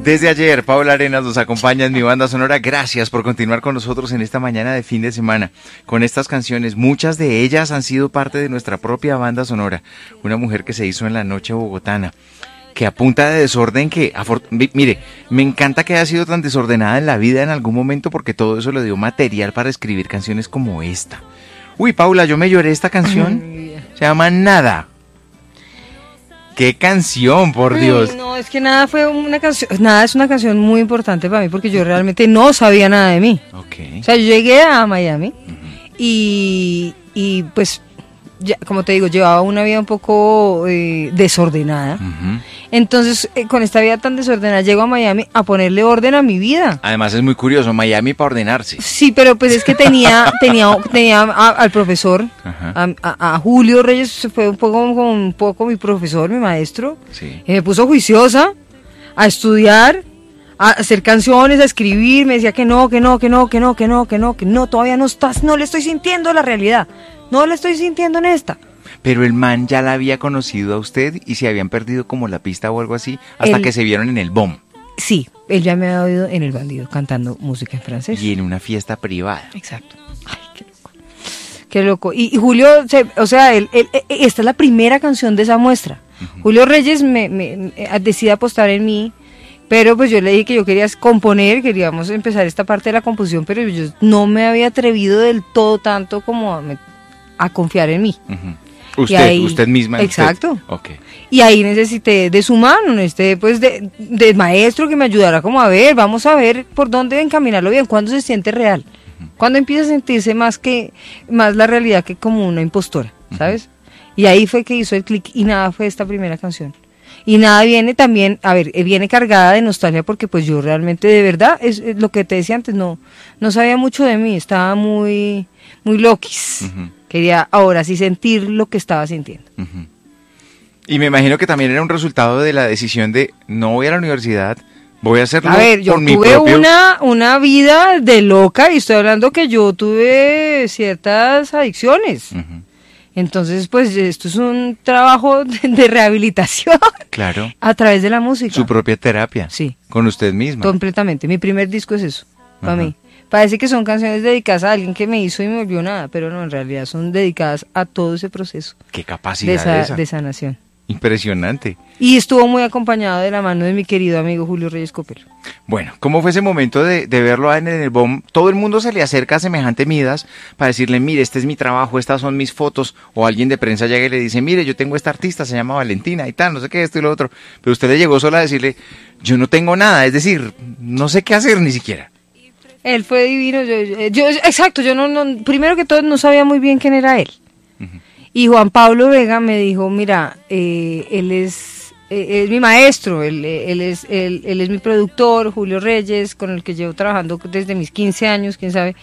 Desde ayer, Paula Arenas nos acompaña en Mi Banda Sonora. Gracias por continuar con nosotros en esta mañana de fin de semana con estas canciones. Muchas de ellas han sido parte de nuestra propia banda sonora. Una mujer que se hizo en la noche bogotana, que a punta de desorden mire, me encanta que haya sido tan desordenada en la vida en algún momento porque todo eso le dio material para escribir canciones como esta. Uy, Paula, yo me lloré esta canción. Se llama Nada. ¡Qué canción, por Dios! No, es que Nada fue una canción, Nada es una canción muy importante para mí porque yo realmente no sabía nada de mí. Okay. O sea, yo llegué a Miami y pues, ya, como te digo, llevaba una vida un poco desordenada. Entonces, con esta vida tan desordenada, llego a Miami a ponerle orden a mi vida. Además es muy curioso, Miami para ordenarse. Sí, pero pues es que tenía al profesor, a Julio Reyes, fue un poco mi profesor, mi maestro. Sí. Y me puso juiciosa a estudiar, a hacer canciones, a escribir. Me decía que no, todavía no le estoy sintiendo la realidad. No la estoy sintiendo en esta. Pero el man ya la había conocido a usted y se habían perdido como la pista o algo así hasta que se vieron en el BOM. Sí, él ya me había oído en El Bandido cantando música en francés. Y en una fiesta privada. Exacto. Ay, qué loco. Qué loco. Y Julio, esta es la primera canción de esa muestra. Julio Reyes me decide apostar en mí, pero pues yo le dije que yo quería componer, queríamos empezar esta parte de la composición, pero yo no me había atrevido del todo tanto como a confiar en mí. Usted misma. Exacto. Usted. Okay. Y ahí necesité de su mano, pues de maestro que me ayudara como vamos a ver por dónde encaminarlo bien, cuándo se siente real, cuándo empieza a sentirse más la realidad que como una impostora, ¿sabes? Y ahí fue que hizo el clic y Nada fue esta primera canción. Y Nada viene también, viene cargada de nostalgia porque pues yo realmente de verdad, es lo que te decía antes, no sabía mucho de mí, estaba muy loquis. Quería ahora sí sentir lo que estaba sintiendo. Y me imagino que también era un resultado de la decisión de no voy a la universidad, voy a hacerlo yo por mi tuve propio... una vida de loca y estoy hablando que yo tuve ciertas adicciones. Entonces, pues esto es un trabajo de rehabilitación. Claro. A través de la música. Su propia terapia. Sí. Con usted misma. Completamente. Mi primer disco es eso, para mí. Parece que son canciones dedicadas a alguien que me hizo y me volvió nada, pero no, en realidad son dedicadas a todo ese proceso. Qué capacidad de sanación. Impresionante. Y estuvo muy acompañado de la mano de mi querido amigo Julio Reyes Copelo. Bueno, ¿cómo fue ese momento de verlo en el BOM? Todo el mundo se le acerca a semejante Midas para decirle, mire, este es mi trabajo, estas son mis fotos, o alguien de prensa llega y le dice, mire, yo tengo esta artista, se llama Valentina y tal, no sé qué, esto y lo otro, pero usted le llegó sola a decirle, yo no tengo nada, es decir, no sé qué hacer ni siquiera. Él fue divino, exacto, yo primero que todo no sabía muy bien quién era él. Y Juan Pablo Vega me dijo, mira, él es mi maestro, él es mi productor, Julio Reyes, con el que llevo trabajando desde mis 15 años, quién sabe.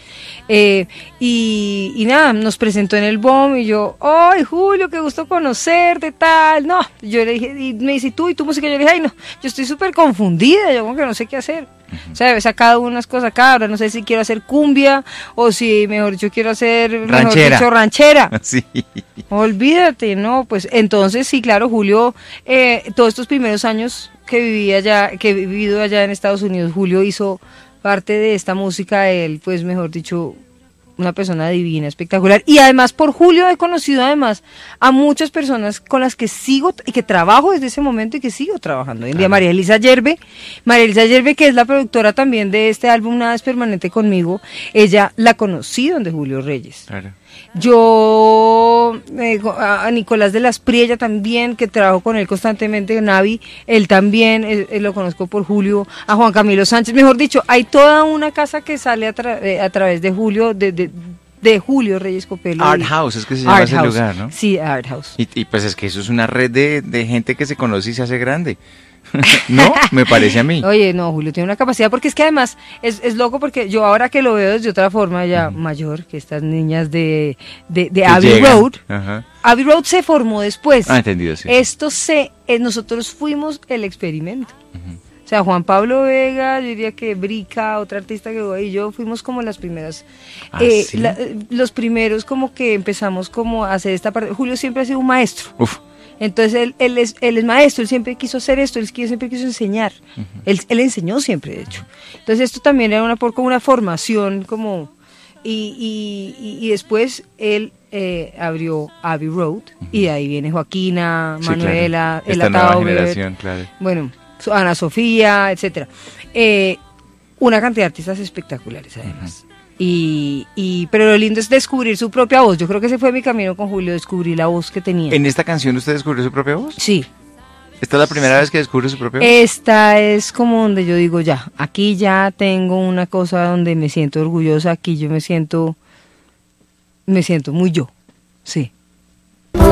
Y nada, nos presentó en el BOM y yo, ¡ay, Julio, qué gusto conocerte, tal! No, yo le dije, y me dice, ¿tú y tu música? Yo le dije, ay, no, yo estoy súper confundida, yo como que no sé qué hacer. O sea, he sacado unas cosas acá, ahora no sé si quiero hacer cumbia o si, mejor dicho, quiero hacer ranchera. Sí. Olvídate, ¿no? Pues entonces sí, claro, Julio, todos estos primeros años que he vivido allá en Estados Unidos, Julio hizo parte de esta música, él, pues mejor dicho, una persona divina, espectacular. Y además por Julio he conocido además a muchas personas con las que sigo y que trabajo desde ese momento y que sigo trabajando. Hoy en día María Elisa Yerbe, que es la productora también de este álbum Nada es Permanente conmigo, ella la conocí donde Julio Reyes. Claro. Yo, a Nicolás de las Priella también, que trabajo con él constantemente, Navi, él también, lo conozco por Julio, a Juan Camilo Sánchez, mejor dicho, hay toda una casa que sale a través de Julio, de Julio Reyes Copelo. Art House, es que se llama ese lugar, ¿no? Sí, Art House. Y pues es que eso es una red de gente que se conoce y se hace grande. ¿No? Me parece a mí. Oye, no, Julio tiene una capacidad, porque es que además es loco, porque yo ahora que lo veo desde otra forma ya mayor, que estas niñas de Abbey Road, Abbey Road se formó después. Entendido, sí. Nosotros fuimos el experimento. O sea, Juan Pablo Vega, yo diría que Brica, otra artista que y yo fuimos como las primeras, ¿sí? Los primeros como que empezamos como a hacer esta parte. Julio siempre ha sido un maestro. Entonces él es maestro, él siempre quiso hacer esto, siempre quiso enseñar. Él enseñó siempre, de hecho. Entonces esto también era como una formación, como y después él abrió Abbey Road, y de ahí viene Joaquina, Manuela, claro. Esta nueva generación, claro. Bueno, Ana Sofía, etcétera. Una cantidad de artistas espectaculares, además. Pero lo lindo es descubrir su propia voz. Yo creo que ese fue mi camino con Julio, descubrí la voz que tenía. ¿En esta canción usted descubrió su propia voz? Sí. ¿Esta es la primera vez que descubre su propia voz? Esta es como donde yo digo, ya, aquí ya tengo una cosa donde me siento orgullosa, aquí yo me siento muy yo, sí.